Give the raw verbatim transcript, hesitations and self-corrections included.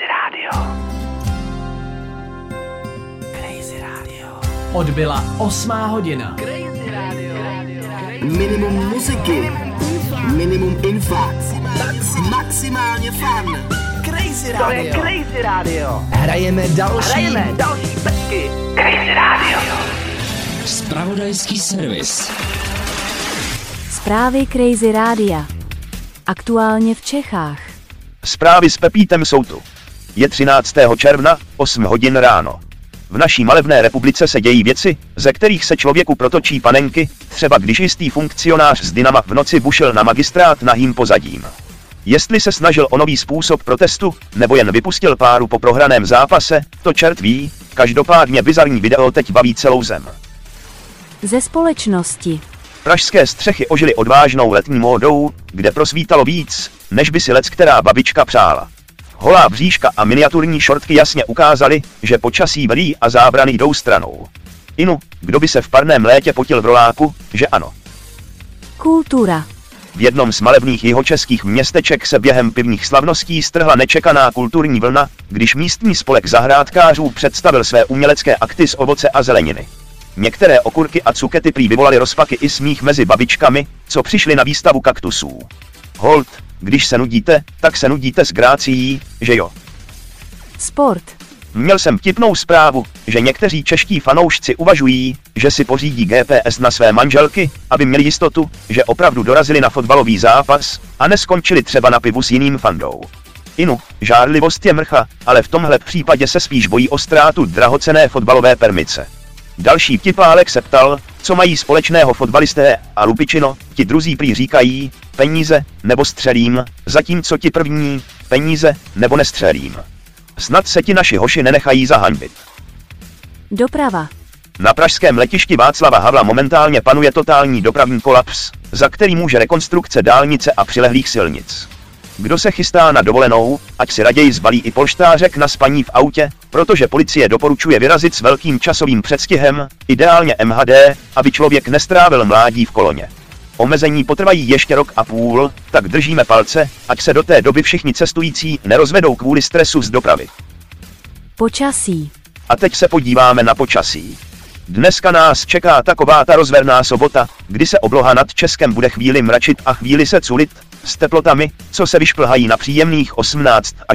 Crazy Radio. Crazy Radio. Odbyla osmá hodina. Crazy Radio. Minimum muziky, minimum info, maximálně fun. Crazy To je Radio. Crazy Radio. Hrajeme další. Hrajeme další pecky. Crazy Radio. Zpravodajský servis. Zprávy Crazy Rádia. Aktuálně v Čechách. Zprávy s Pepítem jsou tu. Je třináctého června, osm hodin ráno. V naší malebné republice se dějí věci, ze kterých se člověku protočí panenky, třeba když jistý funkcionář z Dynama v noci bušil na magistrát nahým pozadím. Jestli se snažil o nový způsob protestu, nebo jen vypustil páru po prohraném zápase, to čert ví, každopádně bizarní video teď baví celou zem. Ze společnosti. Pražské střechy ožily odvážnou letní módou, kde prosvítalo víc, než by si leckterá babička přála. Holá bříška a miniaturní šortky jasně ukázaly, že počasí vrý a zábrany jdou stranou. Inu, kdo by se v parném létě potil v roláku, že ano. Kultura. V jednom z malebných jihočeských městeček se během pivních slavností strhla nečekaná kulturní vlna, když místní spolek zahrádkářů představil své umělecké akty z ovoce a zeleniny. Některé okurky a cukety prý vyvolaly rozpaky i smích mezi babičkami, co přišly na výstavu kaktusů. Hold, když se nudíte, tak se nudíte s grácií, že jo? Sport. Měl jsem vtipnou zprávu, že někteří čeští fanoušci uvažují, že si pořídí G P S na své manželky, aby měli jistotu, že opravdu dorazili na fotbalový zápas a neskončili třeba na pivu s jiným fandou. Inu, žárlivost je mrcha, ale v tomhle případě se spíš bojí o ztrátu drahocenné fotbalové permice. Další vtipálek se ptal, co mají společného fotbalisté a Lupičino, ti druzí prý říkají, peníze nebo střelím, zatímco ti první, peníze nebo nestřelím. Snad se ti naši hoši nenechají zahanbit. Doprava. Na pražském letišti Václava Havla momentálně panuje totální dopravní kolaps, za který může rekonstrukce dálnice a přilehlých silnic. Kdo se chystá na dovolenou, ať si raději zbalí i polštářek na spaní v autě, protože policie doporučuje vyrazit s velkým časovým předstihem, ideálně M H D, aby člověk nestrávil mládí v koloně. Omezení potrvají ještě rok a půl, tak držíme palce, ať se do té doby všichni cestující nerozvedou kvůli stresu z dopravy. Počasí. A teď se podíváme na počasí. Dneska nás čeká taková ta rozverná sobota, kdy se obloha nad Českem bude chvíli mračit a chvíli se culit, s teplotami, co se vyšplhají na příjemných osmnáct až